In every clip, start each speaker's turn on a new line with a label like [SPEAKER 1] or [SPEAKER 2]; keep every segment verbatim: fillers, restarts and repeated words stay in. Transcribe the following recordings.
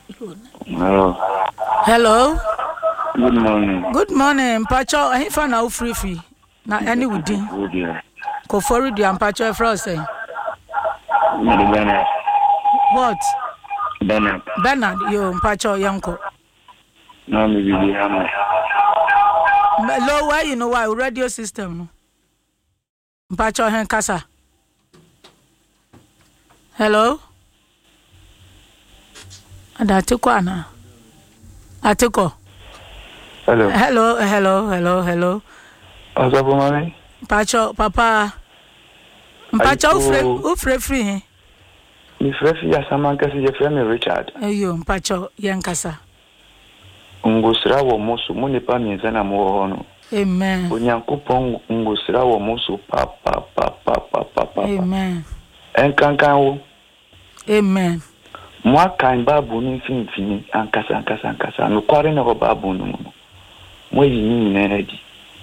[SPEAKER 1] Hello.
[SPEAKER 2] Hello.
[SPEAKER 1] Good morning.
[SPEAKER 2] Good morning. Mpacho, I find out free free. Na any would do. Go for it, Mpacho Frost. What?
[SPEAKER 1] Bernard.
[SPEAKER 2] Bernard, yo, Mpacho Yanko.
[SPEAKER 1] No, maybe we have.
[SPEAKER 2] Low, why you know why radio system? Mpacho Henkasa. Hello? Adatiko ana. Atiko.
[SPEAKER 1] Hello.
[SPEAKER 2] Hello, hello, hello, hello.
[SPEAKER 1] What's up, mommy?
[SPEAKER 2] Mpacho, papa. Mpacho ufre, ufre free, eh?
[SPEAKER 1] Mi frère ya samanka si je frère Richard.
[SPEAKER 2] Ayo, Mpacho Yankasa.
[SPEAKER 1] Ngosira wo musu, mu ne pa mienza na mo hono.
[SPEAKER 2] Amen.
[SPEAKER 1] Onyankopon ngosira wo musu pa pa pa pa pa pa pa.
[SPEAKER 2] Amen.
[SPEAKER 1] Enkankan wo.
[SPEAKER 2] Amen.
[SPEAKER 1] Moi kan babu ni finfini ankasa ankasa ankasa no kware na babu no mo. Mo yi ni na di.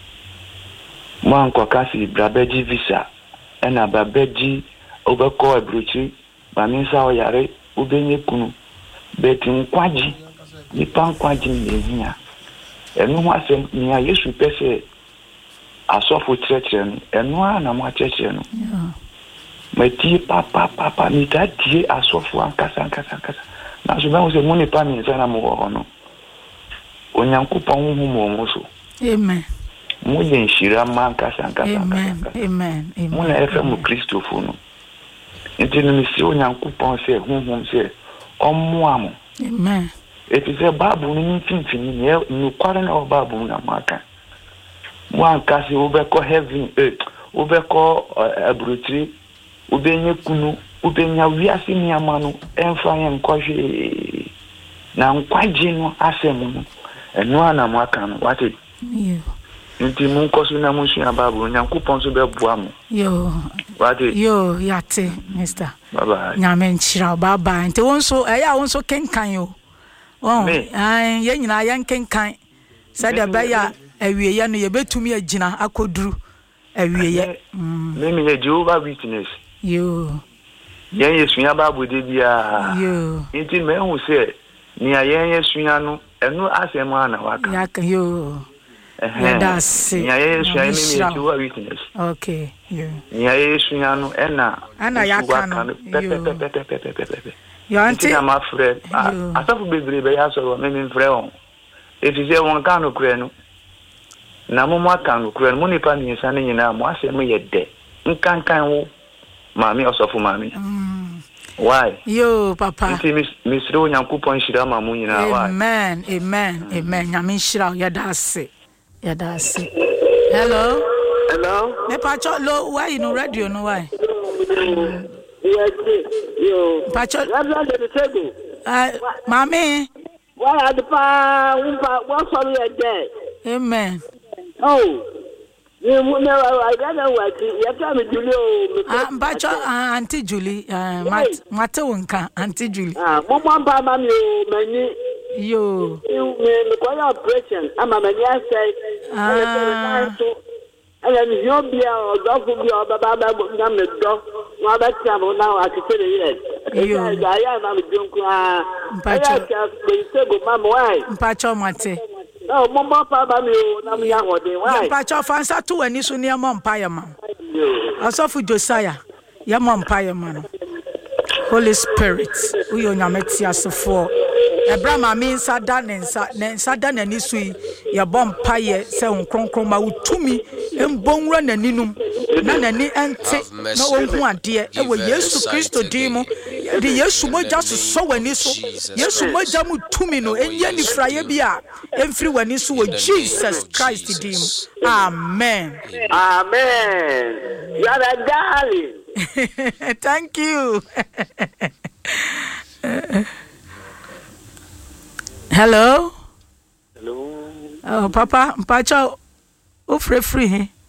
[SPEAKER 1] Mo anko kasi brabeji visa. Ena brabeji obeko abruchi ba mi sa o yare obenye kunu. Beti nkwaji ni pan kwaji ni hia. Enu ho asem ni a Yesu pese asofo church no. Enu a na mo church no.
[SPEAKER 2] Yeah.
[SPEAKER 1] Meti papa papa ni tati asofo ankasa ankasa ankasa. Na so ba wo se mo ni pa mi sana mo ho no. Onyankopon hu mo mo so.
[SPEAKER 2] Amen.
[SPEAKER 1] Mo ye nshira ma ankasa ankasa.
[SPEAKER 2] Amen. Amen. Amen.
[SPEAKER 1] Mo na efe mo Kristofo no. Enti no mi si Onyankopon se hu hu se omo amo.
[SPEAKER 2] Amen.
[SPEAKER 1] Eti se babu ni finfini ni ni kware na babu na maka. Mo ankasa obeko heaven earth. Obeko abrutri ubenye kunu ubenya wiase ni amanu emfa ye nkwohwe na nkwaje no asem no eno ana mo aka no wate
[SPEAKER 2] yo
[SPEAKER 1] nti mun koso na mun sua babu Nyankopon so beboa mo
[SPEAKER 2] yo
[SPEAKER 1] wate
[SPEAKER 2] yo yate mister
[SPEAKER 1] bye bye
[SPEAKER 2] nyame nchira bye bye nti wonso eya wonso kenkan yo won ai ye nyina ye kenkan said ba ya awie ye no ye betumi agina akoduru awie ye
[SPEAKER 1] me me ye Jehovah Witness
[SPEAKER 2] yo
[SPEAKER 1] yen yesuya babu de bia
[SPEAKER 2] yo
[SPEAKER 1] nti me hu se ni ayen yesuya no enu asem ana waka
[SPEAKER 2] yak yo
[SPEAKER 1] eh
[SPEAKER 2] that's
[SPEAKER 1] ni ayen yesuya ni me Jehovah Witness
[SPEAKER 2] okay yo
[SPEAKER 1] ni ayen yesuya no ena
[SPEAKER 2] ana yaka no
[SPEAKER 1] yo
[SPEAKER 2] yo anti
[SPEAKER 1] na ma frɛ asafu bebre be ya so me me frɛ on efize won kan no kure no na mo ma kan no kure no mo nipa ni nsa ne nyina mo asem ye de nkankan wo mami osofu mami
[SPEAKER 2] mm.
[SPEAKER 1] Why
[SPEAKER 2] yo papa
[SPEAKER 1] nti misiri Onyankopon shira ma mu nyina why
[SPEAKER 2] amen amen amen nyame shira ya dase ya dase hello
[SPEAKER 3] hello
[SPEAKER 2] me pacho lo why you no radio no why
[SPEAKER 3] yes yo
[SPEAKER 2] pacho
[SPEAKER 3] radio the table
[SPEAKER 2] ah mami
[SPEAKER 3] why are the pa umpa what for you there
[SPEAKER 2] amen
[SPEAKER 3] oh you know I don't know what you tell me Julie
[SPEAKER 2] ah pacho auntie Julie uh, mat mate wonka auntie Julie
[SPEAKER 3] ah mama pa mami o mani
[SPEAKER 2] yo
[SPEAKER 3] you me call operation ama mani say
[SPEAKER 2] ah
[SPEAKER 3] ala mi yo bia o do fu bia o baba ba na me do wa ba tia mo na wa kete ye
[SPEAKER 2] yo
[SPEAKER 3] ya ya na mi jonku ah
[SPEAKER 2] pacho
[SPEAKER 3] be se go mama why
[SPEAKER 2] pacho mate
[SPEAKER 3] no mama pa ba mi o na mi ya hode why
[SPEAKER 2] pacho fansa to ani so ne mo mpaye ma asofu Josiah ya mo mpaye ma no Holy Spirit uyo nyameti asefo ebra ma mi nsa da ne nsa ne nsa da nani so yi ye bom paye se nkronkron ma utumi embonwura naninum na nani ente na onhu ade e wo Yesu Kristo din mu de Yesu moja so so wani so Yesu moja mu tumi no enye ni fraye bia emfiri wani so wo Jesus Christ din mu amen
[SPEAKER 3] amen you are a darling
[SPEAKER 2] thank you hello
[SPEAKER 3] hello
[SPEAKER 2] oh papa mpacha o free free